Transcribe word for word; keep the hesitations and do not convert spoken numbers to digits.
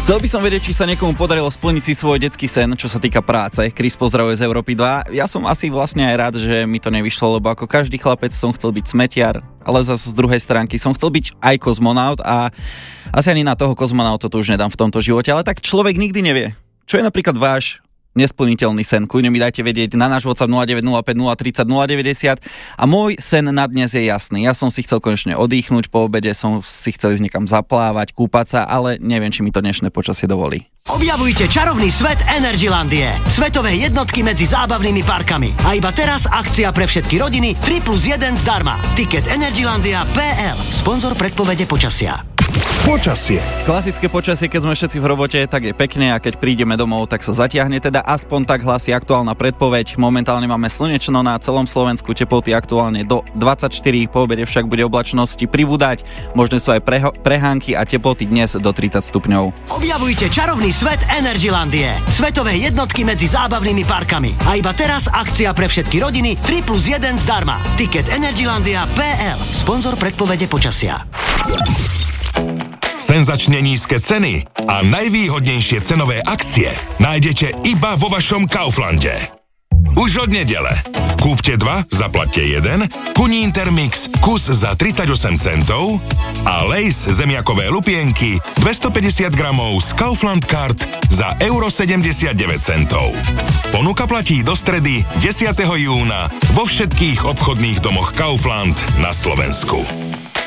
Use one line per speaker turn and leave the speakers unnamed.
Chcel by som vedieť, či sa niekomu podarilo splniť si svoj detský sen, čo sa týka práce. Chris pozdravuje z Európy dva. Ja som asi vlastne aj rád, že mi to nevyšlo, lebo ako každý chlapec som chcel byť smetiar, ale zase z druhej stránky som chcel byť aj kozmonaut a asi ani na toho kozmonauta to už nedám v tomto živote, ale tak človek nikdy nevie. Čo je napríklad váš nesplniteľný sen? Kľudne mi dajte vedieť na náš WhatsApp nula deväť nula päť nula tri nula nula deväťdesiat. A môj sen na dnes je jasný. Ja som si chcel konečne oddychnúť, po obede som si chcel ísť niekam zaplávať, kúpať sa, ale neviem, či mi to dnešné počasie dovolí.
Objavujte čarovný svet Energylandie. Svetové jednotky medzi zábavnými parkami. A iba teraz akcia pre všetky rodiny tri plus jeden zdarma. Tiket Energylandia bodka es el. Sponzor predpovede počasia.
Počasie.
Klasické počasie, keď sme všetci v robote, tak je pekné a keď prídeme domov, tak sa zatiahne, teda aspoň tak hlasí aktuálna predpoveď. Momentálne máme slnečno na celom Slovensku, teploty aktuálne do dvadsaťštyri, po obede však bude oblačnosti pribúdať, možné sú aj preho- prehánky a teploty dnes do tridsať stupňov.
Objavujte čarovný svet Energylandie. Svetové jednotky medzi zábavnými parkami. A iba teraz akcia pre všetky rodiny tri plus jeden zdarma. Tiket Energylandia bodka es el. Sponzor predpovede počasia.
Senzačne nízke ceny a najvýhodnejšie cenové akcie nájdete iba vo vašom Kauflande. Už od nedele. Kúpte dva, zaplatte jeden, Kunín Intermix kus za tridsaťosem centov a Lay's zemiakové lupienky dvestopäťdesiat gramov z Kaufland Card za euro sedemdesiatdeväť centov. Ponuka platí do stredy desiateho júna vo všetkých obchodných domoch Kaufland na Slovensku.